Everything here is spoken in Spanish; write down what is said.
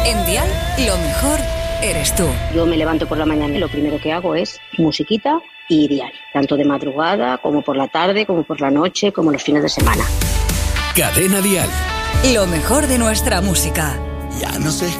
En Dial, lo mejor eres tú. Yo me levanto por la mañana y lo primero que hago es musiquita y Dial. Tanto de madrugada, como por la tarde, como por la noche, como los fines de semana. Cadena Dial. Lo mejor de nuestra música. Ya no sé